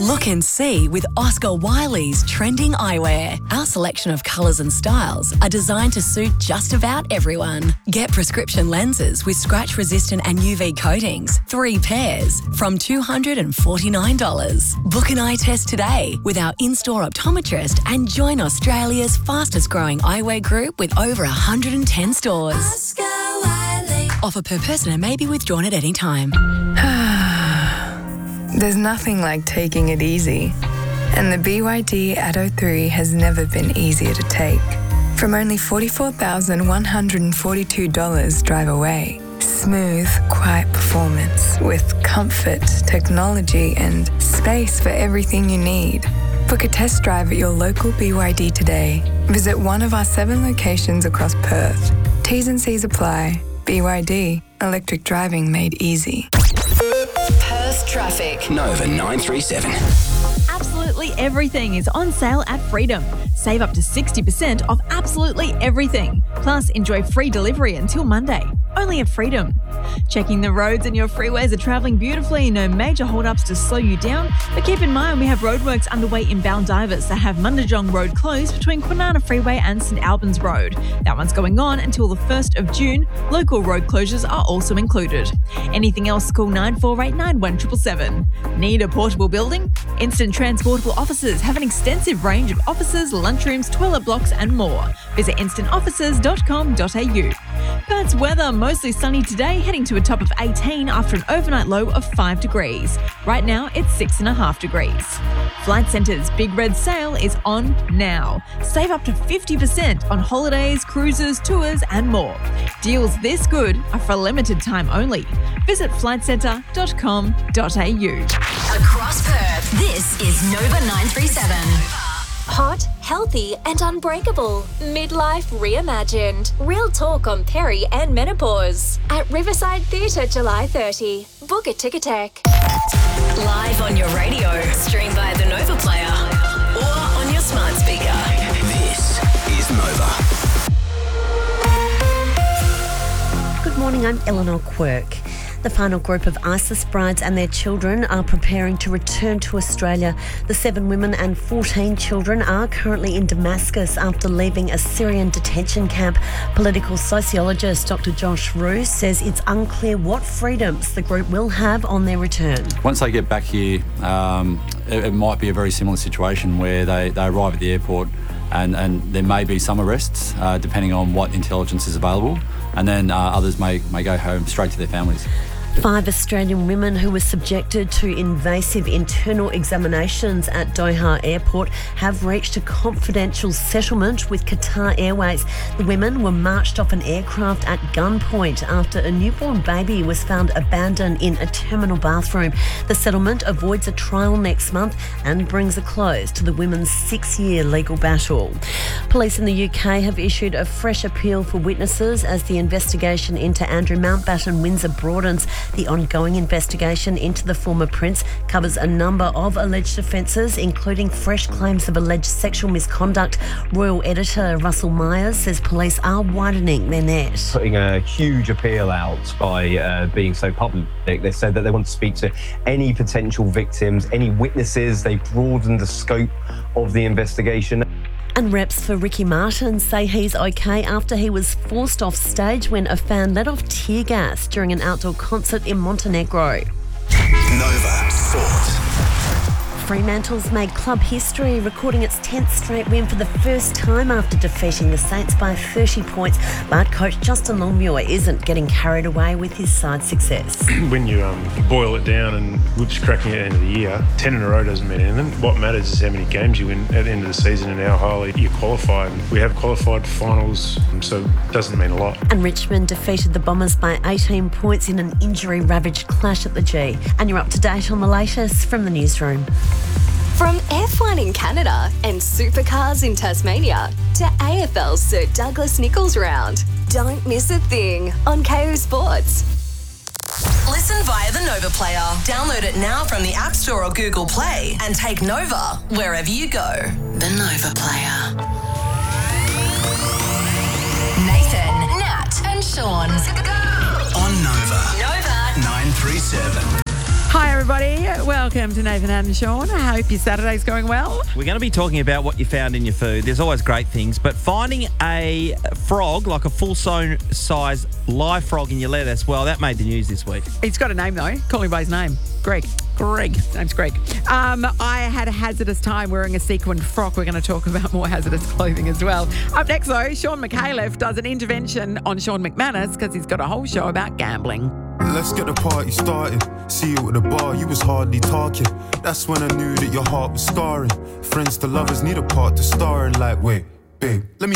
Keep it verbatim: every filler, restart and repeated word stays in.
Look and see with Oscar Wiley's trending eyewear. Our selection of colours and styles are designed to suit just about everyone. Get prescription lenses with scratch-resistant and U V coatings, three pairs, from two hundred forty-nine dollars. Book an eye test today with our in-store optometrist and join Australia's fastest-growing eyewear group with over one hundred ten stores. Oscar Wiley. Offer per person and may be withdrawn at any time. There's nothing like taking it easy. And the B Y D Atto three has never been easier to take. From only forty-four thousand one hundred forty-two dollars drive away. Smooth, quiet performance with comfort, technology and space for everything you need. Book a test drive at your local B Y D today. Visit one of our seven locations across Perth. T's and C's apply. B Y D, electric driving made easy. Perth traffic. Nova nine three seven. Absolutely everything is on sale at Freedom. Save up to sixty percent off absolutely everything. Plus, enjoy free delivery until Monday. Only at Freedom. Checking the roads and your freeways are travelling beautifully. No major hold-ups to slow you down. But keep in mind, we have roadworks underway in Baldivis that have Mundajong Road closed between Kwinana Freeway and St Albans Road. That one's going on until the first of June. Local road closures are also included. Anything else, call nine four eight nine one seven seven seven. Need a portable building? Instant Transportable Offices have an extensive range of offices, lunchrooms, toilet blocks and more. Visit instant offices dot com dot a u. Perth's weather, mostly sunny today, heading to a top of eighteen after an overnight low of five degrees. Right now, it's six and a half degrees. Flight Centre's Big Red Sale is on now. Save up to fifty percent on holidays, cruises, tours and more. Deals this good are for a limited time only. Visit flight centre dot com dot a u. Across Perth, this is Nova nine three seven. Hot, healthy and unbreakable. Midlife reimagined. Real talk on peri and menopause. At Riverside Theatre July thirtieth. Book a Ticketek. Live on your radio, stream via the Nova Player or on your smart speaker. This is Nova. Good morning, I'm Eleanor Quirk. The final group of ISIS brides and their children are preparing to return to Australia. The seven women and fourteen children are currently in Damascus after leaving a Syrian detention camp. Political sociologist Doctor Josh Roos says it's unclear what freedoms the group will have on their return. Once they get back here, um, it, it might be a very similar situation where they, they arrive at the airport and, and there may be some arrests uh, depending on what intelligence is available, and then uh, others may, may go home straight to their families. Five Australian women who were subjected to invasive internal examinations at Doha Airport have reached a confidential settlement with Qatar Airways. The women were marched off an aircraft at gunpoint after a newborn baby was found abandoned in a terminal bathroom. The settlement avoids a trial next month and brings a close to the women's six-year legal battle. Police in the U K have issued a fresh appeal for witnesses as the investigation into Andrew Mountbatten Windsor broadens. The ongoing investigation into the former prince covers a number of alleged offences, including fresh claims of alleged sexual misconduct. Royal editor Russell Myers says police are widening their net. Putting a huge appeal out by uh, being so public. They said that they want to speak to any potential victims, any witnesses. They broadened the scope of the investigation. And reps for Ricky Martin say he's okay after he was forced off stage when a fan let off tear gas during an outdoor concert in Montenegro. Nova Sport. Fremantle's made club history, recording its tenth straight win for the first time after defeating the Saints by thirty points. But coach Justin Longmuir isn't getting carried away with his side's success. When you um, boil it down and we're just cracking it at the end of the year, ten in a row doesn't mean anything. What matters is how many games you win at the end of the season and how highly you qualify. We have qualified for finals, so it doesn't mean a lot. And Richmond defeated the Bombers by eighteen points in an injury-ravaged clash at the G. And you're up to date on the latest from the newsroom. From F one in Canada and supercars in Tasmania to A F L's Sir Douglas Nicholls round. Don't miss a thing on Kayo Sports. Listen via the Nova Player. Download it now from the App Store or Google Play and take Nova wherever you go. The Nova Player. Nathan, Nat and Sean. On Nova. Nova nine three seven. Hi, everybody. Welcome to Nathan and Sean. I hope your Saturday's going well. We're going to be talking about what you found in your food. There's always great things, but finding a frog, like a full-size live frog in your lettuce, well, that made the news this week. He's got a name, though. Call him by his name. Greg. Greg. His name's Greg. Um, I had a hazardous time wearing a sequined frock. We're going to talk about more hazardous clothing as well. Up next, though, Sean McAuliffe does an intervention on Sean McManus because he's got a whole show about gambling. Let's get the party started. See you at the bar, you was hardly talking. That's when I knew that your heart was scarring. Friends to lovers need a part to star in. Like, wait, babe, let me